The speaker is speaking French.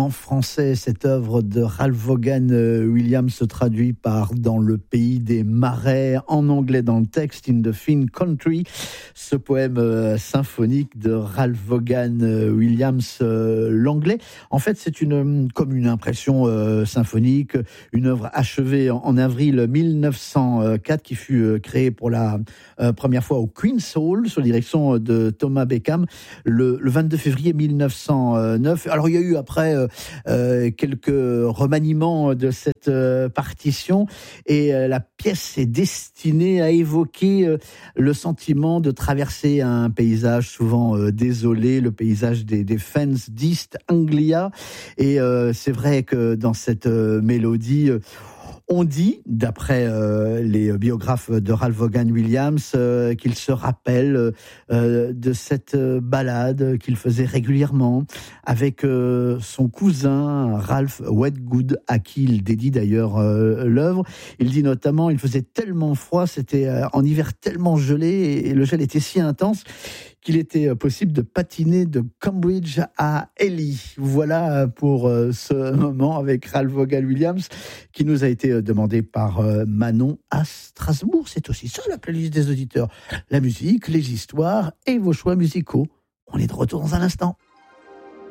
en français. Cette œuvre de Ralph Vaughan Williams se traduit par Dans le pays des marais, en anglais dans le texte, In the Fine Country. Ce poème symphonique de Ralph Vaughan Williams, l'anglais. En fait, c'est comme une impression symphonique, une œuvre achevée en avril 1904 qui fut créée pour la première fois au Queen's Hall sous la direction de Thomas Beckham le 22 février 1909. Alors il y a eu après quelques remaniements de cette partition et la pièce est destinée à évoquer le sentiment de traverser un paysage souvent désolé, le paysage des Fens d'East Anglia. Et c'est vrai que dans cette mélodie, on dit, d'après les biographes de Ralph Vaughan Williams, qu'il se rappelle de cette balade qu'il faisait régulièrement avec son cousin Ralph Wedgwood, à qui il dédie d'ailleurs l'œuvre. Il dit notamment, il faisait tellement froid, c'était en hiver tellement gelé, et le gel était si intense qu'il était possible de patiner de Cambridge à Ely. Voilà pour ce moment avec Ralph Vaughan Williams, qui nous a été demandé par Manon à Strasbourg. C'est aussi ça la playlist des auditeurs. La musique, les histoires et vos choix musicaux. On est de retour dans un instant.